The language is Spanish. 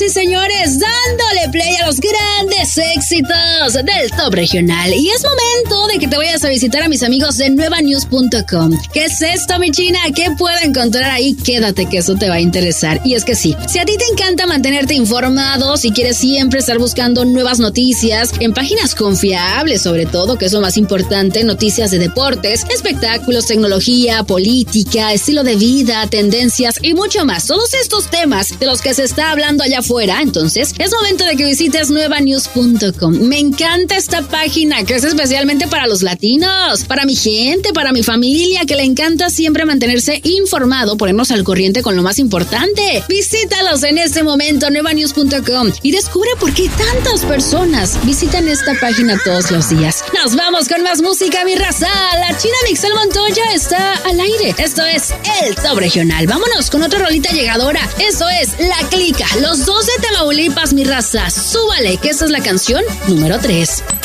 y señores, dándole play a los grandes éxitos del top regional. Y es momento de que te vayas a visitar a mis amigos de nuevanews.com. ¿Qué es esto, mi china? ¿Qué puedo encontrar ahí? Quédate que eso te va a interesar. Y es que sí, si a ti te encanta mantenerte informado, si quieres siempre estar buscando nuevas noticias en páginas confiables, sobre todo, que es lo más importante, noticias de deportes, espectáculos, tecnología, política, estilo de vida, tendencias y mucho más. Todos estos temas de los que se está hablando allá afuera, entonces es momento de que visites nuevanews.com. Me encanta esta página que es especialmente para los latinos, para mi gente, para mi familia, que le encanta siempre mantenerse informado, ponernos al corriente con lo más importante. Visítalos en este momento, nuevanews.com, y descubre por qué tantas personas visitan esta página todos los días. Nos vamos con más música, mi raza. La china Mixel Montoya está al aire. Esto es el Top Regional. Vámonos con otra rolita llegadora. Esto es La Clica, los dos de Tamaulipas, mi raza. Súbale, que esta es la canción número 3.